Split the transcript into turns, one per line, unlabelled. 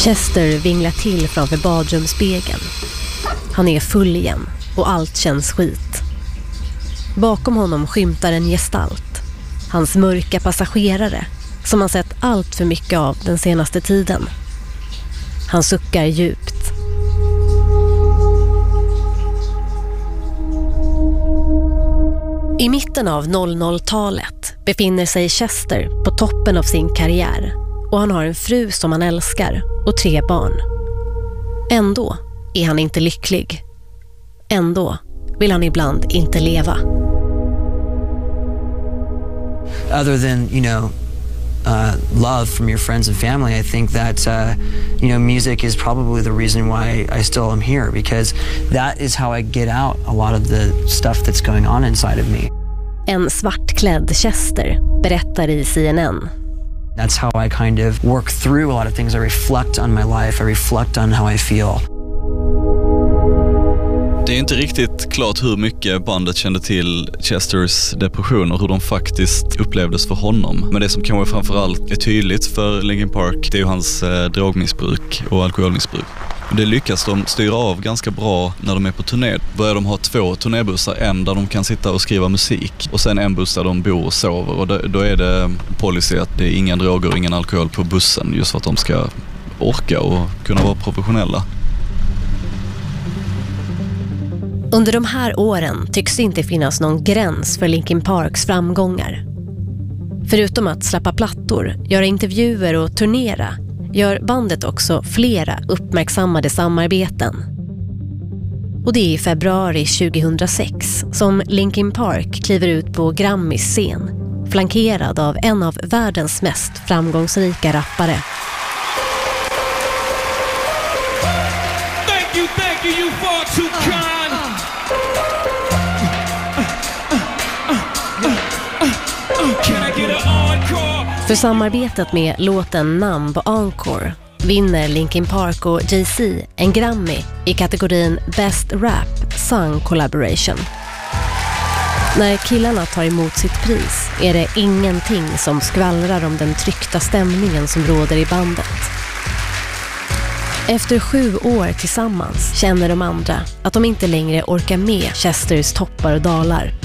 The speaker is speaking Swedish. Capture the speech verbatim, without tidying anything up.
Chester vinglar till framför badrumsspegeln. Han är full igen och allt känns skit. Bakom honom skymtar en gestalt. Hans mörka passagerare som han sett allt för mycket av den senaste tiden. Han suckar djupt. I mitten av noll noll-talet befinner sig Chester på toppen av sin karriär och han har en fru som han älskar och tre barn. Ändå är han inte lycklig. Ändå vill han ibland inte leva.
Other than, you know, uh, love from your friends and family, I think that, uh, you know, music is probably the reason why I still am here, because that is how I get out a lot of the stuff that's going on inside of me.
En svartklädd Chester berättar i C N N.
That's how I kind of work through a lot of things. I reflect on my life, I reflect on how I feel.
Det är inte riktigt klart hur mycket bandet kände till Chesters depression och hur de faktiskt upplevdes för honom. Men det som kanske framförallt är tydligt för Linkin Park, det är ju hans eh, drogmissbruk och alkoholmissbruk. Det lyckas de styra av ganska bra när de är på turné. Börjar de ha två turnébussar, en där de kan sitta och skriva musik och sen en buss där de bor och sover. Och då, då är det policy att det är inga droger och ingen alkohol på bussen, just för att de ska orka och kunna vara professionella.
Under de här åren tycks det inte finnas någon gräns för Linkin Parks framgångar. Förutom att släppa plattor, göra intervjuer och turnera, gör bandet också flera uppmärksammade samarbeten. Och det är i februari tjugohundrasex som Linkin Park kliver ut på Grammys scen, flankerad av en av världens mest framgångsrika rappare.
Thank you, thank you, you far too kind.
För samarbetet med låten Numb och Encore vinner Linkin Park och Jay-Z en Grammy i kategorin Best Rap Song Collaboration. När killarna tar emot sitt pris är det ingenting som skvallrar om den tryckta stämningen som råder i bandet. Efter sju år tillsammans känner de andra att de inte längre orkar med Chesters toppar och dalar.